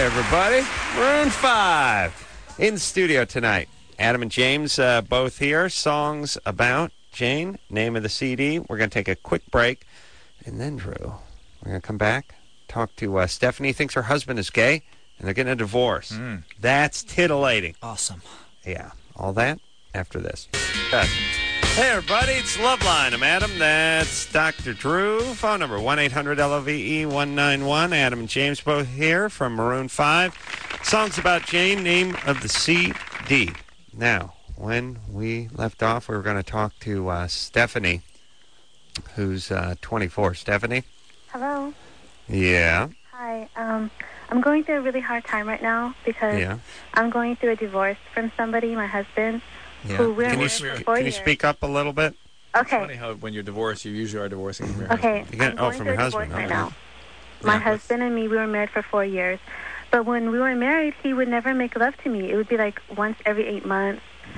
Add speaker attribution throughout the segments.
Speaker 1: Hey, everybody. Maroon 5 in the studio tonight. Adam and James both here. Songs about Jane, name of the CD. We're going to take a quick break. And then, Drew, we're going to come back, talk to Stephanie. Thinks her husband is gay, and they're getting a divorce. That's titillating.
Speaker 2: Awesome.
Speaker 1: Yeah, all that after this. Good. Hey, everybody, it's Loveline. I'm Adam. That's Dr. Drew. Phone number, 1-800-LOVE-191. Adam and James both here from Maroon 5. Songs about Jane, name of the CD. Now, when we left off, we were going to talk to Stephanie, who's 24. Stephanie?
Speaker 3: Hello.
Speaker 1: Yeah.
Speaker 3: Hi. I'm going through a really hard time right now because I'm going through a divorce from somebody, my husband.
Speaker 2: Yeah.
Speaker 3: Who we're
Speaker 1: Can
Speaker 3: with for 4
Speaker 1: you
Speaker 3: years.
Speaker 1: speak up a little bit?
Speaker 4: It's funny
Speaker 3: Okay.
Speaker 4: how when you're divorced, you usually are divorcing from your
Speaker 3: Okay.
Speaker 4: husband.
Speaker 3: I'm going
Speaker 1: from
Speaker 3: through
Speaker 1: your
Speaker 3: a
Speaker 1: husband,
Speaker 3: divorce right
Speaker 1: okay.
Speaker 3: now. My husband and me, we were married for 4 years. But when we were married, he would never make love to me. It would be like once every 8 months.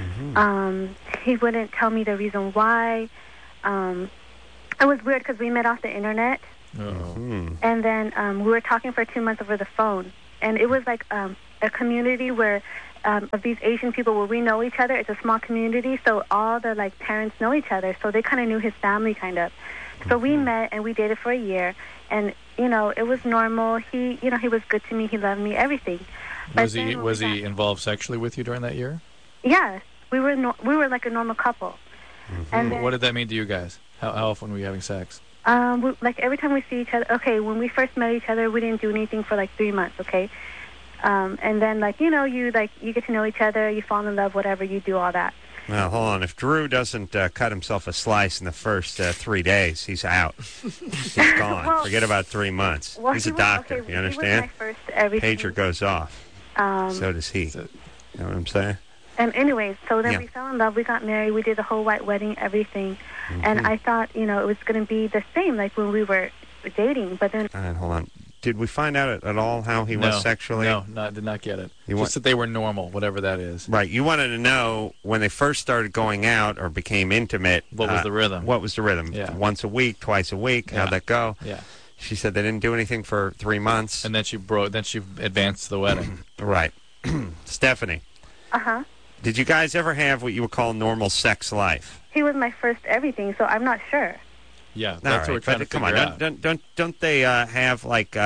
Speaker 3: He wouldn't tell me the reason why. It was weird because we met off the internet. And then we were talking for 2 months over the phone. And it was like a community where of these Asian people where we know each other. It's a small community, so all the like parents know each other. So they kind of knew his family, kind of. So we met and we dated for a year. And, you know, it was normal. He was good to me. He loved me, everything.
Speaker 4: Was he involved sexually with you during that year?
Speaker 3: Yeah. We were like a normal couple. And then,
Speaker 4: What did that mean to you guys? How often were you having sex?
Speaker 3: like every time we see each other, okay, when we first met each other, we didn't do anything for like 3 months, okay? And then you get to know each other, you fall in love, whatever, you do all that.
Speaker 1: Well, hold on. If Drew doesn't cut himself a slice in the first 3 days, he's out. He's gone.
Speaker 3: Well,
Speaker 1: Forget about 3 months.
Speaker 3: Well,
Speaker 1: He's
Speaker 3: he
Speaker 1: a
Speaker 3: was-
Speaker 1: doctor.
Speaker 3: okay,
Speaker 1: You understand?
Speaker 3: He was my first everything.
Speaker 1: Pager goes off. So does he. You know what I'm saying?
Speaker 3: And anyways, so then
Speaker 1: Yeah.
Speaker 3: we fell in love, we got married, we did the whole white wedding, everything. And I thought, it was going to be the same like when we were dating, but then...
Speaker 1: All right, hold on. Did we find out at all how he was sexually?
Speaker 4: No, did not get it.
Speaker 1: You
Speaker 4: Just that they were normal, whatever that is.
Speaker 1: Right. You wanted to know when they first started going out or became intimate.
Speaker 4: What was the rhythm?
Speaker 1: What was the rhythm?
Speaker 4: Yeah.
Speaker 1: Once a week, twice a week? How'd that go?
Speaker 4: Yeah.
Speaker 1: She said they didn't do anything for 3 months.
Speaker 4: And then she advanced to the wedding.
Speaker 1: Right. Stephanie,
Speaker 3: Uh-huh.
Speaker 1: did you guys ever have what you would call normal sex life?
Speaker 3: He was my first everything, so I'm not sure.
Speaker 4: Yeah, that's
Speaker 1: All
Speaker 4: what
Speaker 1: right,
Speaker 4: we're trying to
Speaker 1: but come
Speaker 4: figure
Speaker 1: on,
Speaker 4: out.
Speaker 1: don't they have like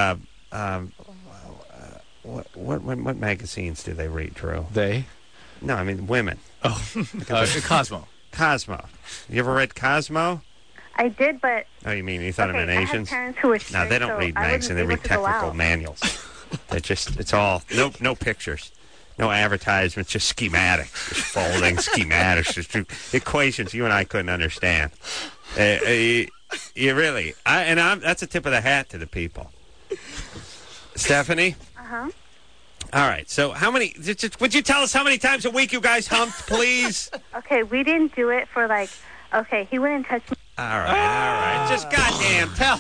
Speaker 1: what magazines do they read, Drew?
Speaker 4: They?
Speaker 1: No, I mean women.
Speaker 4: Oh, Cosmo.
Speaker 1: Cosmo. You ever read Cosmo?
Speaker 3: I did, but...
Speaker 1: Oh, you mean you thought
Speaker 3: okay,
Speaker 1: I'm an
Speaker 3: I
Speaker 1: Asian?
Speaker 3: had parents who were
Speaker 1: No,
Speaker 3: straight,
Speaker 1: they don't
Speaker 3: so
Speaker 1: read
Speaker 3: I
Speaker 1: magazines. They
Speaker 3: wasn't
Speaker 1: read
Speaker 3: able to go
Speaker 1: technical
Speaker 3: out.
Speaker 1: manuals. It's all no pictures, no advertisements, just schematics, just folding schematics, just equations you and I couldn't understand. You really, that's a tip of the hat to the people. Stephanie.
Speaker 3: Uh-huh.
Speaker 1: All right. So, would you tell us how many times a week you guys humped, please?
Speaker 3: Okay, we didn't do it for like... Okay, he wouldn't touch me.
Speaker 1: All right. Just goddamn tell.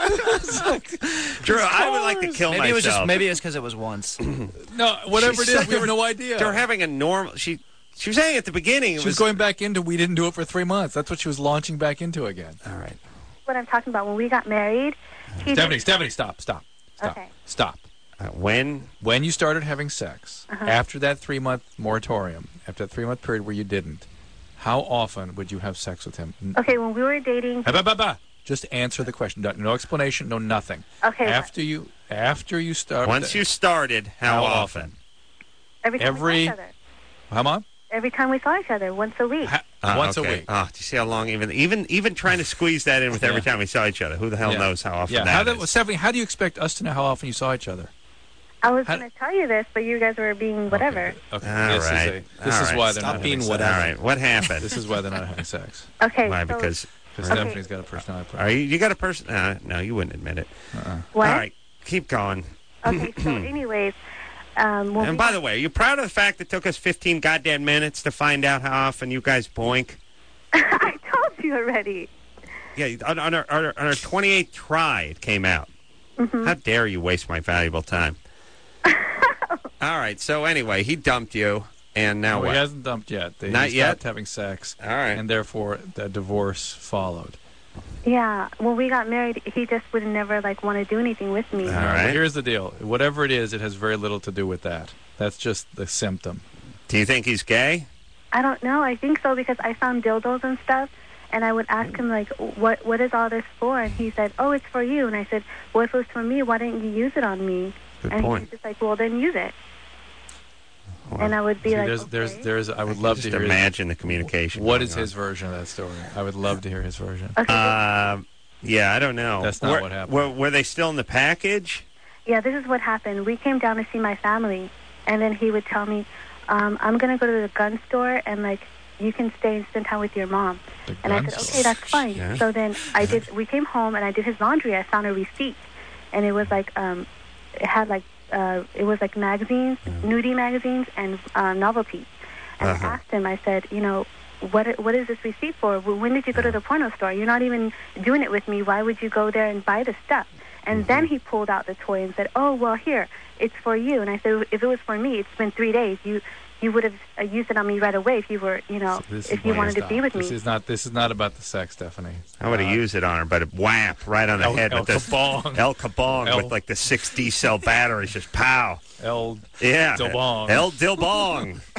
Speaker 1: Drew, I would like to kill
Speaker 2: Maybe
Speaker 1: myself.
Speaker 2: maybe it's because it was once.
Speaker 4: No, whatever it is, we have no idea.
Speaker 1: They're having a normal. She was saying at the beginning.
Speaker 4: She was going back into, we didn't do it for 3 months. That's what she was launching back into again.
Speaker 1: All right.
Speaker 3: What I'm talking about, when we got married, he
Speaker 4: Stephanie, stop.
Speaker 3: Okay.
Speaker 4: Stop.
Speaker 1: When
Speaker 4: you started having sex, after that 3 month moratorium, after that 3 month period where you didn't, how often would you have sex with him?
Speaker 3: Okay, when we were dating...
Speaker 4: Just answer the question. No explanation, no nothing.
Speaker 3: Okay.
Speaker 4: After you start.
Speaker 1: Once you started, how often?
Speaker 3: Every time we saw each other.
Speaker 4: How long?
Speaker 3: Every time we saw each other, once a week.
Speaker 4: Once a
Speaker 1: okay.
Speaker 4: week.
Speaker 1: Oh, do you see how long? Even trying to squeeze that in with every time we saw each other. Who the hell knows how often that is?
Speaker 4: Stephanie, how do you expect us to know how often you saw each other?
Speaker 3: I was going to tell you this, but you guys were being whatever.
Speaker 4: Okay. This is why they're not
Speaker 2: being
Speaker 4: having
Speaker 2: whatever.
Speaker 1: All right. What happened?
Speaker 4: This is why they're not having sex.
Speaker 3: Okay.
Speaker 1: Why?
Speaker 3: so,
Speaker 1: Because
Speaker 4: Stephanie's got a personality problem.
Speaker 1: are you got a person? No, you wouldn't admit it.
Speaker 3: What?
Speaker 1: All right. Keep going.
Speaker 3: Okay, so anyways...
Speaker 1: And by the way, are you proud of the fact it took us 15 goddamn minutes to find out how often you guys boink?
Speaker 3: I told you already.
Speaker 1: Yeah, on our 28th try, it came out. How dare you waste my valuable time? All right, so anyway, he dumped you, and now
Speaker 4: No,
Speaker 1: what?
Speaker 4: he hasn't dumped yet. They
Speaker 1: Not
Speaker 4: stopped
Speaker 1: yet?
Speaker 4: having sex.
Speaker 1: All right.
Speaker 4: And therefore, the divorce followed.
Speaker 3: Yeah, when we got married, he just would never like want to do anything with me.
Speaker 1: All
Speaker 4: But
Speaker 1: right.
Speaker 4: here's the deal. Whatever it is, it has very little to do with that. That's just the symptom.
Speaker 1: Do you think he's gay?
Speaker 3: I don't know. I think so because I found dildos and stuff, and I would ask him like, "What is all this for?" And he said, "Oh, it's for you." And I said, "Well, if it was for me, why didn't you use it on me?"
Speaker 1: Good
Speaker 3: and
Speaker 1: point.
Speaker 3: he's just like, "Well, then use it."
Speaker 1: Wow.
Speaker 3: And I would be
Speaker 4: See,
Speaker 3: like,
Speaker 4: there's. I would love
Speaker 1: Just
Speaker 4: to hear.
Speaker 1: imagine the communication.
Speaker 4: What
Speaker 1: going
Speaker 4: is his
Speaker 1: on.
Speaker 4: version of that story? I would love to hear his version.
Speaker 3: Okay.
Speaker 1: Yeah, I don't know.
Speaker 4: That's not what happened.
Speaker 1: Were they still in the package?
Speaker 3: Yeah, this is what happened. We came down to see my family, and then he would tell me, "I'm gonna go to the gun store, and like you can stay and spend time with your mom."
Speaker 4: The
Speaker 3: And I
Speaker 4: gun
Speaker 3: said,
Speaker 4: store.
Speaker 3: "Okay, that's fine."
Speaker 1: Yeah.
Speaker 3: So then I did. We came home, and I did his laundry. I found a receipt, and it was like it had like it was like magazines, nudie magazines, and novelties. And
Speaker 1: Uh-huh.
Speaker 3: I asked him. I said, what is this receipt for? When did you go to the porno store? You're not even doing it with me. Why would you go there and buy the stuff? And then he pulled out the toy and said, "Oh, well, here, it's for you." And I said, "If it was for me, it's been 3 days. You would have used it on me right away if you were, if you wanted to be with me."
Speaker 4: This is not about the sex, Stephanie.
Speaker 1: I would have used it on her, but it whap right on the head
Speaker 4: El
Speaker 1: with this
Speaker 4: Kabong.
Speaker 1: El Kabong with like the 6 D cell batteries, just pow.
Speaker 4: El
Speaker 1: Yeah,
Speaker 4: Dilbong.
Speaker 1: El Dilbong.